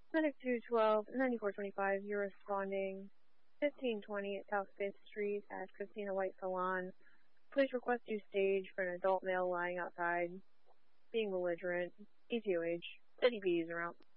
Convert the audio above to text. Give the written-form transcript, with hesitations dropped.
Medic 212, 9425, you're responding 1520 at South 5th Street at Christina White Salon. Please request you stage for an adult male lying outside, being belligerent, ETOH, steady B's around.